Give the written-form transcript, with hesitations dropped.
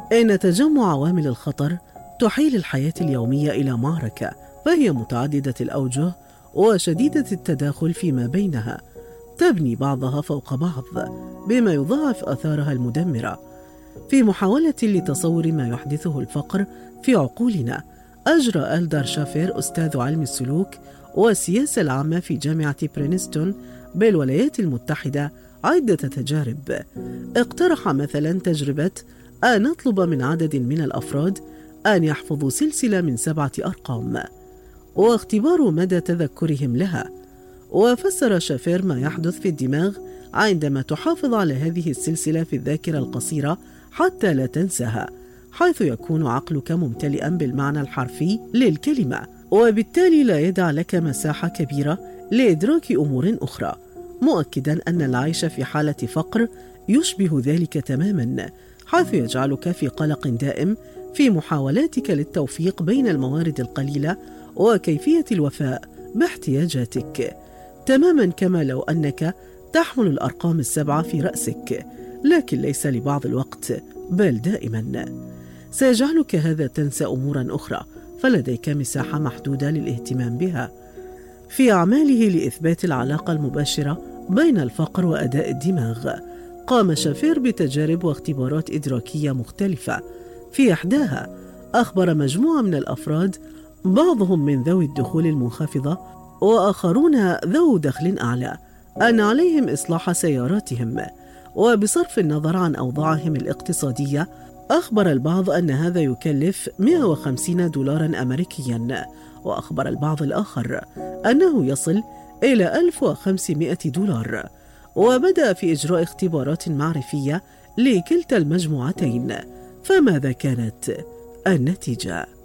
إن تجمع عوامل الخطر تحيل الحياة اليومية إلى معركة، فهي متعددة الأوجه وشديدة التداخل فيما بينها، تبني بعضها فوق بعض بما يضاعف آثارها المدمرة. في محاولة لتصور ما يحدثه الفقر في عقولنا، أجرى ألدار شافير أستاذ علم السلوك والسياسة العامة في جامعة برينستون بالولايات المتحدة عدة تجارب. اقترح مثلا تجربة أن نطلب من عدد من الأفراد أن يحفظوا سلسلة من 7 أرقام واختبار مدى تذكرهم لها. وفسر شافير ما يحدث في الدماغ عندما تحافظ على هذه السلسلة في الذاكرة القصيرة حتى لا تنساها، حيث يكون عقلك ممتلئا بالمعنى الحرفي للكلمة، وبالتالي لا يدع لك مساحة كبيرة لإدراك أمور أخرى، مؤكدا أن العيش في حالة فقر يشبه ذلك تماما، حيث يجعلك في قلق دائم في محاولاتك للتوفيق بين الموارد القليلة وكيفية الوفاء باحتياجاتك، تماما كما لو أنك تحمل الأرقام 7 في رأسك، لكن ليس لبعض الوقت بل دائما. سيجعلك هذا تنسى أمورا أخرى، فلديك مساحة محدودة للاهتمام بها. في أعماله لإثبات العلاقة المباشرة بين الفقر وأداء الدماغ، قام شافير بتجارب واختبارات إدراكية مختلفة. في إحداها أخبر مجموعة من الأفراد، بعضهم من ذوي الدخول المنخفضة وآخرون ذو دخل أعلى، أن عليهم إصلاح سياراتهم، وبصرف النظر عن أوضاعهم الاقتصادية أخبر البعض أن هذا يكلف $150 أمريكيا، وأخبر البعض الآخر أنه يصل إلى $1500. وبدأ في إجراء اختبارات معرفية لكلتا المجموعتين، فماذا كانت النتيجة؟